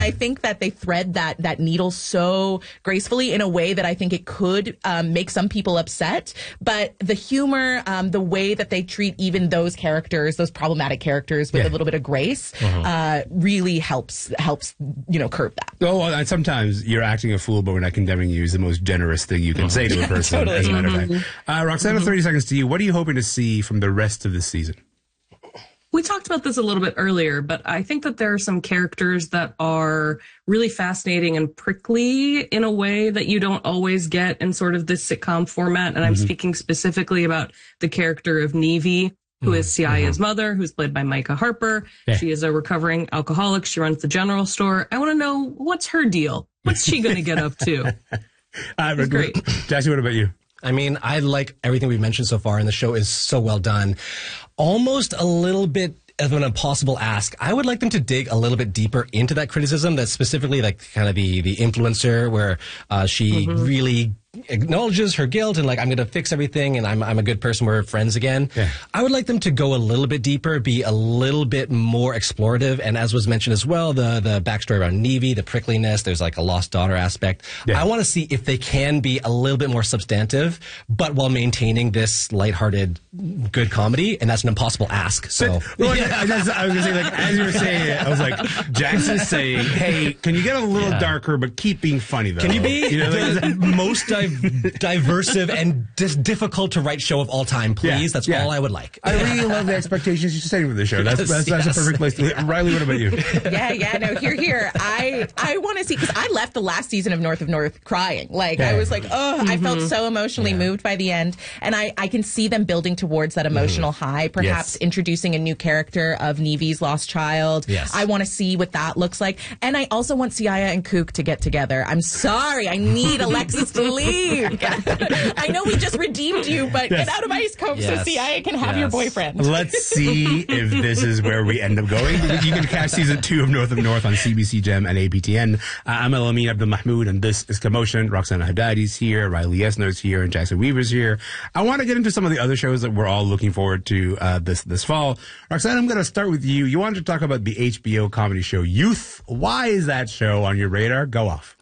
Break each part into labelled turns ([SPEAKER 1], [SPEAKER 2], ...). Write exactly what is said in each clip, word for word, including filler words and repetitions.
[SPEAKER 1] I think that they thread that that needle so gracefully in a way that I think it could um, make some people upset. But the humor, um, the way that they treat even those characters, those problematic characters, with
[SPEAKER 2] yeah.
[SPEAKER 1] a little bit of grace,
[SPEAKER 2] uh-huh.
[SPEAKER 1] uh, really helps helps you know curb that.
[SPEAKER 2] Oh, well, and sometimes you're acting a fool, but we're not condemning you is the most generous thing you can say to a person.
[SPEAKER 1] Totally.
[SPEAKER 2] As a matter of fact,
[SPEAKER 1] Mm-hmm.
[SPEAKER 2] uh, Roxana,
[SPEAKER 1] Mm-hmm.
[SPEAKER 2] thirty seconds to you. What are you hoping to see from the rest of this season?
[SPEAKER 3] We talked about this a little bit earlier, but I think that there are some characters that are really fascinating and prickly in a way that you don't always get in sort of this sitcom format. And I'm
[SPEAKER 4] Mm-hmm.
[SPEAKER 3] speaking specifically about the character of Nevi, who is Siaya's
[SPEAKER 4] Mm-hmm.
[SPEAKER 3] mother, who's played by Micah Harper.
[SPEAKER 4] Yeah.
[SPEAKER 3] She is a recovering alcoholic. She runs the general store. I want to know, what's her deal? What's she going to get up to?
[SPEAKER 2] Uh,
[SPEAKER 3] It's great.
[SPEAKER 2] Jesse, what about you?
[SPEAKER 5] I mean, I like everything we've mentioned so far, and the show is so well done. Almost a little bit of an impossible ask. I would like them to dig a little bit deeper into that criticism. That's specifically like kind of the the influencer, where uh, she
[SPEAKER 4] Mm-hmm.
[SPEAKER 5] really acknowledges her guilt and like, I'm going to fix everything and I'm I'm a good person. We're friends again.
[SPEAKER 2] Yeah.
[SPEAKER 5] I would like them to go a little bit deeper, be a little bit more explorative. And as was mentioned as well, the the backstory around Nevi, the prickliness, there's like a lost daughter aspect.
[SPEAKER 2] Yeah.
[SPEAKER 5] I want to see if they can be a little bit more substantive, but while maintaining this lighthearted, good comedy. And that's an impossible ask. So,
[SPEAKER 2] Well, yeah, that's, I was going to say, like, as you were saying it, I was like, Jackson's saying, hey, can you get a little
[SPEAKER 5] Yeah.
[SPEAKER 2] darker, but keep being funny, though?
[SPEAKER 5] can you be
[SPEAKER 2] You know,
[SPEAKER 5] the
[SPEAKER 2] like,
[SPEAKER 5] most di- diversive and dis- difficult to write show of all time, please?
[SPEAKER 2] Yeah,
[SPEAKER 5] That's
[SPEAKER 2] yeah.
[SPEAKER 5] all I would like.
[SPEAKER 2] I really love the expectations you're setting for the show. That's,
[SPEAKER 5] Yes,
[SPEAKER 2] that's, that's
[SPEAKER 5] yes.
[SPEAKER 2] a perfect place to Riley, what about you?
[SPEAKER 1] Yeah, yeah, no, here, here. I I want to see, because I left the last season of North of North crying. Like,
[SPEAKER 2] Yeah.
[SPEAKER 1] I was like, oh, I felt so emotionally
[SPEAKER 5] Yeah.
[SPEAKER 1] moved by the end. And I, I can see them building towards that emotional high, perhaps
[SPEAKER 2] Yes.
[SPEAKER 1] introducing a new character of Nevi's lost child.
[SPEAKER 5] Yes.
[SPEAKER 1] I want to see what that looks like. And I also want Siaya and Kook to get together. I'm sorry. I need Alexis to leave. I know we just redeemed you, but get out of Ice Cove
[SPEAKER 5] Yes.
[SPEAKER 1] so Siaya can have your
[SPEAKER 5] Yes.
[SPEAKER 1] boyfriend.
[SPEAKER 2] Let's see if this is where we end up going. You can catch season two of North of North on C B C Gem and A P T N. Uh, I'm Elamin Abdul Mahmoud, and this is Commotion. Roxana Haddadi's here, Riley Esner's here, and Jackson Weaver's here. I want to get into some of the other shows that we're all looking forward to uh, this this fall. Roxana, I'm going to start with you. You wanted to talk about the H B O comedy show Youth. Why is that show on your radar? Go off.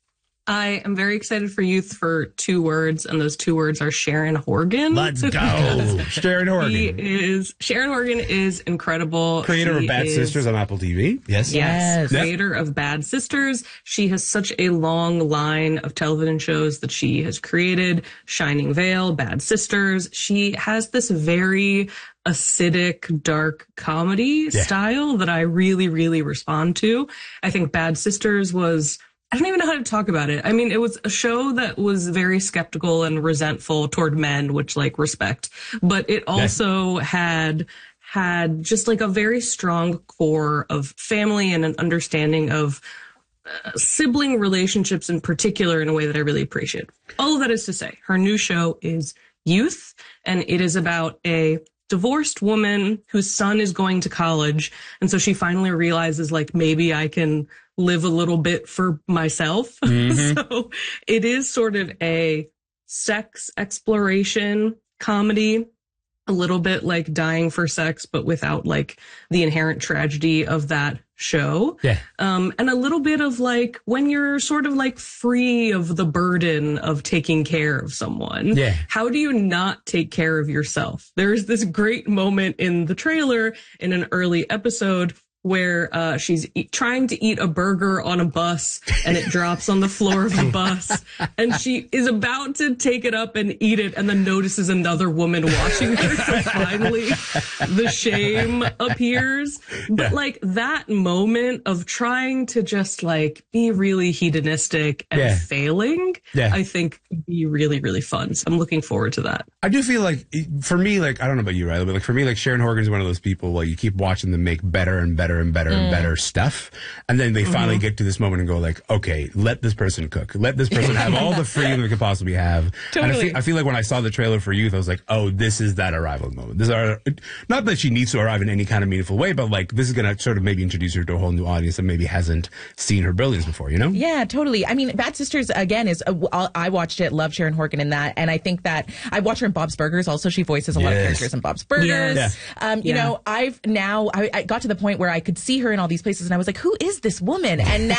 [SPEAKER 3] I am very excited for Youth for two words, and those two words are Sharon Horgan.
[SPEAKER 2] Let's go. Sharon Horgan.
[SPEAKER 3] He is Sharon Horgan is incredible.
[SPEAKER 2] Creator
[SPEAKER 3] She
[SPEAKER 2] of Bad
[SPEAKER 3] is-
[SPEAKER 2] Sisters on Apple T V.
[SPEAKER 5] Yes.
[SPEAKER 3] Yes,
[SPEAKER 1] Yes.
[SPEAKER 3] creator of Bad Sisters. She has such a long line of television shows that she has created. Shining Vale, Bad Sisters. She has this very acidic, dark comedy
[SPEAKER 2] Yeah.
[SPEAKER 3] style that I really, really respond to. I think Bad Sisters was, I don't even know how to talk about it. I mean, it was a show that was very skeptical and resentful toward men, which like respect, but it also had had just like a very strong core of family and an understanding of uh, sibling relationships in particular in a way that I really appreciate. All of that is to say, her new show is Youth, and it is about a divorced woman whose son is going to college. And so she finally realizes, like, maybe I can live a little bit for myself. Mm-hmm. So it is sort of a sex exploration comedy, a little bit like Dying for Sex, but without like the inherent tragedy of that show.
[SPEAKER 2] Yeah.
[SPEAKER 3] Um, and a little bit of like when you're sort of like free of the burden of taking care of someone.
[SPEAKER 2] Yeah.
[SPEAKER 3] How do you not take care of yourself? There's this great moment in the trailer in an early episode where uh, she's e- trying to eat a burger on a bus and it drops on the floor of the bus and she is about to take it up and eat it and then notices another woman watching her. So finally the shame appears. But
[SPEAKER 2] Yeah.
[SPEAKER 3] like that moment of trying to just like be really hedonistic and
[SPEAKER 2] Yeah.
[SPEAKER 3] failing,
[SPEAKER 2] Yeah.
[SPEAKER 3] I think could be really, really fun. So I'm looking forward to that.
[SPEAKER 2] I do feel like, for me, like, I don't know about you, Riley, but like for me, like Sharon Horgan's one of those people, like you keep watching them make better and better and better and better stuff. And then they finally get to this moment and go like, okay, let this person cook. Let this person have all the freedom they could possibly have. And I
[SPEAKER 1] Totally.
[SPEAKER 2] feel, I feel like when I saw the trailer for Youth, I was like, oh, this is that arrival moment. This is our, not that she needs to arrive in any kind of meaningful way, but like this is going to sort of maybe introduce her to a whole new audience that maybe hasn't seen her brilliance before, you know?
[SPEAKER 1] Yeah, totally. I mean, Bad Sisters, again, is, uh, I watched it, love Sharon Horgan in that. And I think that I watch her in Bob's Burgers. Also, she voices a lot of
[SPEAKER 2] Yes.
[SPEAKER 1] characters in Bob's Burgers.
[SPEAKER 3] Yes.
[SPEAKER 1] Um, you
[SPEAKER 3] Yeah.
[SPEAKER 1] know, I've now, I, I got to the point where I I could see her in all these places, and I was like, who is this woman? And now